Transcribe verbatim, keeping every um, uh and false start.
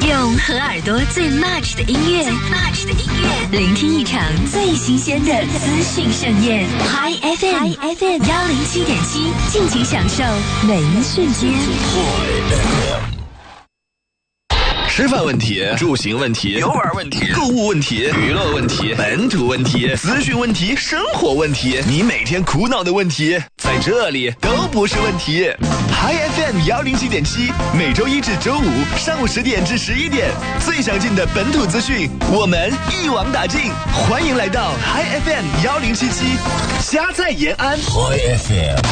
用和耳朵最 match 的音乐，最 match 的音乐，聆听一场最新鲜的资讯盛宴。Hi F M，Hi F M 幺零七点七，尽情享受每一瞬间。 吃饭问题、住行问题、游玩问题、购物问题、娱乐问题、本土问题、资讯问题、生活问题，你每天苦恼的问题，在这里都不是问题。Hi F M 幺零七点七，每周一至周五上午十点至十一点，最详尽的本土资讯，我们一网打尽。欢迎来到 Hi F M 幺零七七，家在延安。Hi F M。